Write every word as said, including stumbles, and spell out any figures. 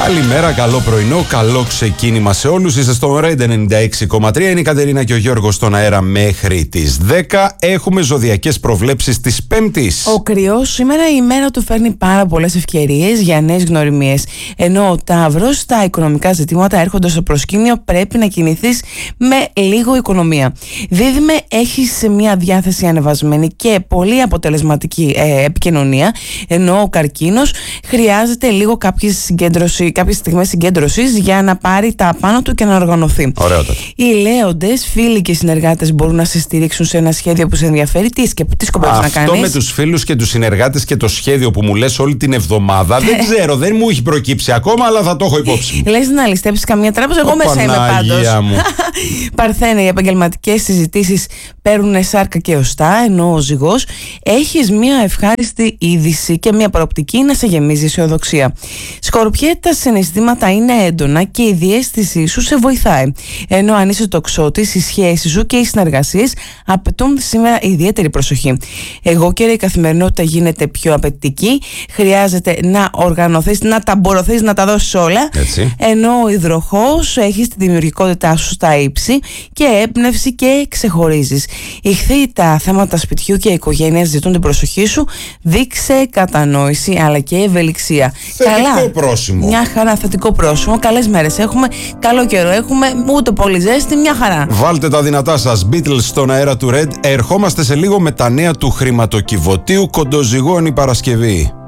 Καλημέρα, καλό πρωινό, καλό ξεκίνημα σε όλους. Είστε στο Red ενενήντα έξι κόμμα τρία. Είναι η Κατερίνα και ο Γιώργος στον αέρα μέχρι τις δέκα. Έχουμε ζωδιακές προβλέψεις της Πέμπτης. Ο Κρυός σήμερα η ημέρα του φέρνει πάρα πολλές ευκαιρίες για νέες γνωριμίες. Ενώ ο Ταύρος, τα οικονομικά ζητήματα έρχονται στο προσκήνιο, πρέπει να κινηθείς με λίγο οικονομία. Δίδυμε, έχεις μια διάθεση ανεβασμένη και πολύ αποτελεσματική ε, επικοινωνία. Ενώ ο Καρκίνος χρειάζεται λίγο κάποια συγκέντρωση. Κάποιες στιγμές συγκέντρωσης για να πάρει τα πάνω του και να οργανωθεί. Ωραιότατα. Οι Λέοντες, φίλοι και συνεργάτες μπορούν να σε στηρίξουν σε ένα σχέδιο που σε ενδιαφέρει. Τι, σκε... τι σκοπεύεις να κάνεις? Αυτό με τους φίλους και τους συνεργάτες και το σχέδιο που μου λες όλη την εβδομάδα, δεν ξέρω, δεν μου έχει προκύψει ακόμα, αλλά θα το έχω υπόψη μου. Λες να ληστέψεις καμία τράπεζα? Εγώ μέσα είμαι πάντως. Παρθένε, οι επαγγελματικές συζητήσεις παίρνουν σάρκα και οστά, ενώ ο Ζυγός έχεις μια ευχάριστη είδηση και μια προοπτική να σε γεμίζει αισιοδοξία. Σκορπιέ, τα συναισθήματα είναι έντονα και η διαίσθησή σου σε βοηθάει. Ενώ αν είσαι τοξότης, οι σχέσεις σου και οι συνεργασίες απαιτούν σήμερα ιδιαίτερη προσοχή. Εγώ και η καθημερινότητα γίνεται πιο απαιτητική. Χρειάζεται να οργανωθείς, να ταμπορωθείς, να τα δώσεις όλα. Έτσι. Ενώ ο Υδροχόος έχεις τη δημιουργικότητά σου στα ύψη και έμπνευση και ξεχωρίζεις. Ιχθύ, τα θέματα σπιτιού και οικογένειας ζητούν την προσοχή σου. Δείξε κατανόηση αλλά και ευελιξία. Θετικό Καλά. πρόσημο. Μια χαρά, θετικό πρόσημο. Καλές μέρες έχουμε, καλό καιρό έχουμε, ούτε πολύ ζέστη, μια χαρά. Βάλτε τα δυνατά σας, Beatles στον αέρα του Red. Ερχόμαστε σε λίγο με τα νέα του χρηματοκιβωτίου. Κοντοζυγώνει Παρασκευή.